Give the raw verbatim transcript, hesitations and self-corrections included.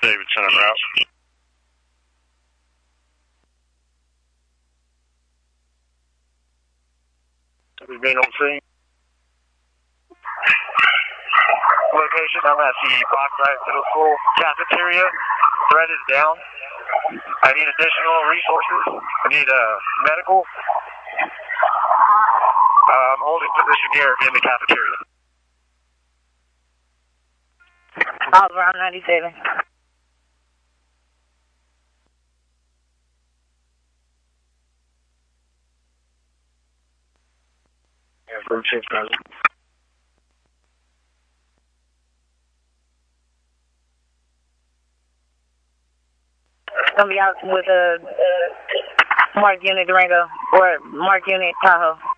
Davidson en route. We've been on scene. Location, I'm at the Bauxite Middle School cafeteria. Threat is down. I need additional resources. I need uh, medical. I'm holding position here in the cafeteria. Miles around ninety-seven. Yeah, from six thousand. Gonna be out with a uh, uh, Mark Unit Durango or Mark Unit Tahoe.